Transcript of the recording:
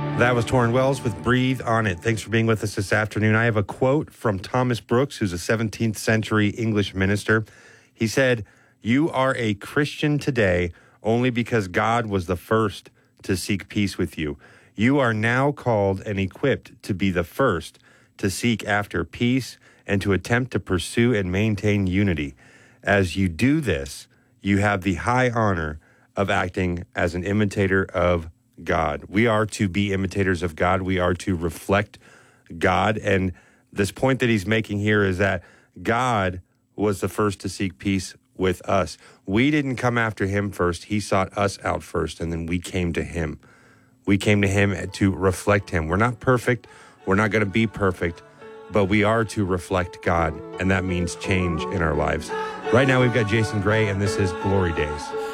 That was Torrin Wells with Breathe on It. Thanks for being with us this afternoon. I have a quote from Thomas Brooks, who's a 17th century English minister. He said, "You are a Christian today only because God was the first to seek peace with you. You are now called and equipped to be the first to seek after peace and to attempt to pursue and maintain unity. As you do this, you have the high honor of acting as an imitator of God." We are to be imitators of God. We are to reflect God. And this point that he's making here is that God was the first to seek peace with us. We didn't come after him first. He sought us out first, and then we came to him. We came to him to reflect him. We're not perfect. We're not going to be perfect, but we are to reflect God, and that means change in our lives. Right now, we've got Jason Gray, and this is Glory Days.